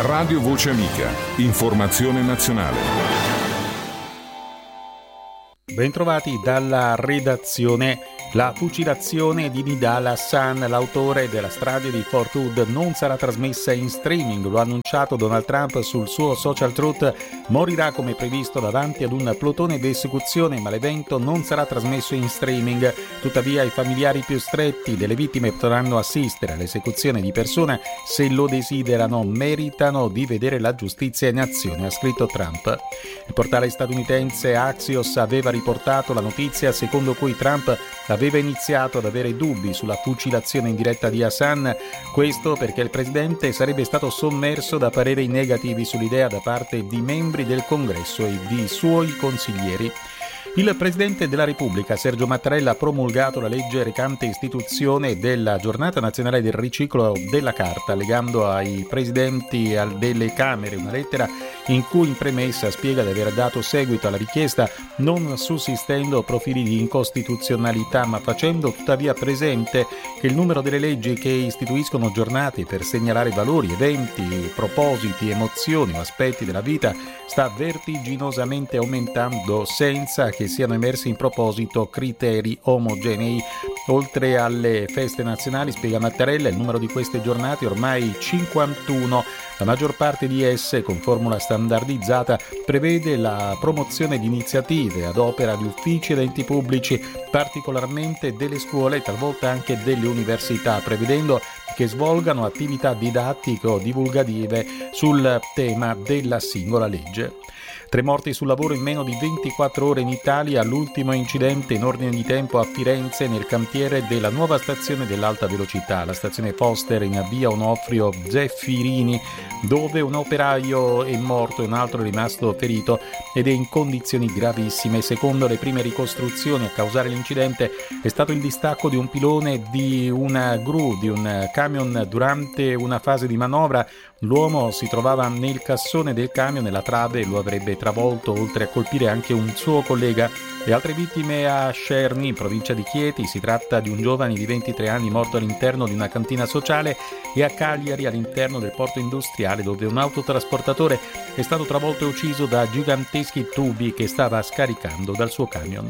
Radio Voce Amica, informazione nazionale. Bentrovati dalla redazione. La fucilazione di Nidal Hassan, l'autore della strage di Fort Hood, non sarà trasmessa in streaming. Lo ha annunciato Donald Trump sul suo social truth. Morirà come previsto davanti ad un plotone di esecuzione, ma l'evento non sarà trasmesso in streaming. Tuttavia i familiari più stretti delle vittime potranno assistere all'esecuzione di persona se lo desiderano. Meritano di vedere la giustizia in azione, ha scritto Trump. Il portale statunitense Axios aveva riportato la notizia secondo cui Trump aveva iniziato ad avere dubbi sulla fucilazione in diretta di Hassan, questo perché il presidente sarebbe stato sommerso da pareri negativi sull'idea da parte di membri del Congresso e di suoi consiglieri. Il Presidente della Repubblica, Sergio Mattarella, ha promulgato la legge recante istituzione della Giornata Nazionale del Riciclo della Carta, legando ai Presidenti delle Camere una lettera in cui in premessa spiega di aver dato seguito alla richiesta non sussistendo profili di incostituzionalità, ma facendo tuttavia presente che il numero delle leggi che istituiscono giornate per segnalare valori, eventi, propositi, emozioni o aspetti della vita sta vertiginosamente aumentando senza che siano emersi in proposito criteri omogenei. Oltre alle feste nazionali, spiega Mattarella, il numero di queste giornate è ormai 51. La maggior parte di esse, con formula standardizzata, prevede la promozione di iniziative ad opera di uffici ed enti pubblici, particolarmente delle scuole e talvolta anche delle università, prevedendo che svolgano attività didattiche o divulgative sul tema della singola legge. 3 morti sul lavoro in meno di 24 ore in Italia, l'ultimo incidente in ordine di tempo a Firenze nel cantiere della nuova stazione dell'alta velocità, la stazione Foster in via Onofrio Zeffirini, dove un operaio è morto e un altro è rimasto ferito ed è in condizioni gravissime. Secondo le prime ricostruzioni, a causare l'incidente è stato il distacco di un pilone di una gru, di un camion durante una fase di manovra. L'uomo si trovava nel cassone del camion e la trave lo avrebbe travolto, oltre a colpire anche un suo collega. Le altre vittime a Scerni, in provincia di Chieti, si tratta di un giovane di 23 anni morto all'interno di una cantina sociale, e a Cagliari all'interno del porto industriale, dove un autotrasportatore è stato travolto e ucciso da giganteschi tubi che stava scaricando dal suo camion.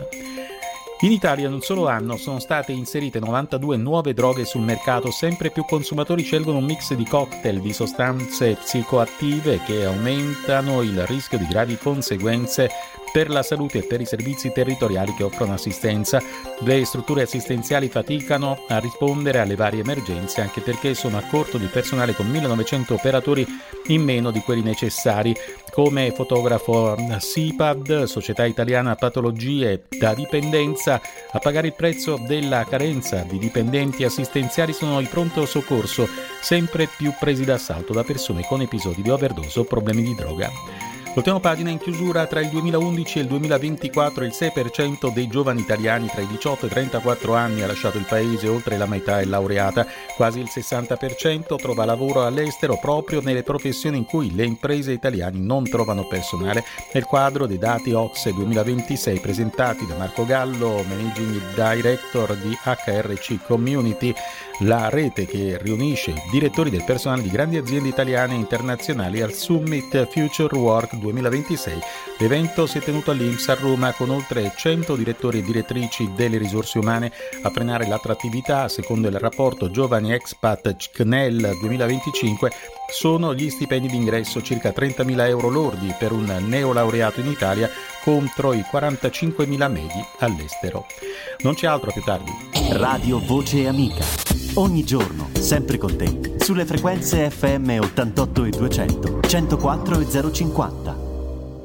In Italia in un solo anno sono state inserite 92 nuove droghe sul mercato. Sempre più consumatori scelgono un mix di cocktail di sostanze psicoattive che aumentano il rischio di gravi conseguenze per la salute e per i servizi territoriali che offrono assistenza. Le strutture assistenziali faticano a rispondere alle varie emergenze, anche perché sono a corto di personale, con 1900 operatori in meno di quelli necessari. Come fotografo SIPAD, Società Italiana Patologie da Dipendenza, a pagare il prezzo della carenza di dipendenti assistenziali sono i pronto soccorso, sempre più presi d'assalto da persone con episodi di overdose o problemi di droga. L'ultima pagina in chiusura: tra il 2011 e il 2024 il 6% dei giovani italiani tra i 18 e i 34 anni ha lasciato il paese, oltre la metà è laureata, quasi il 60% trova lavoro all'estero proprio nelle professioni in cui le imprese italiane non trovano personale. Nel quadro dei dati OCSE 2026 presentati da Marco Gallo, Managing Director di HRC Community, la rete che riunisce i direttori del personale di grandi aziende italiane e internazionali al Summit Future Work 2026. L'evento si è tenuto all'INPS a Roma con oltre 100 direttori e direttrici delle risorse umane. A frenare l'attrattività, secondo il rapporto Giovani Expat CNEL 2025, sono gli stipendi d'ingresso, circa 30.000 euro lordi per un neolaureato in Italia contro i 45.000 medi all'estero. Non c'è altro, più tardi. Radio Voce Amica. Ogni giorno, sempre con te, sulle frequenze FM 88 e 200, 104 e 050.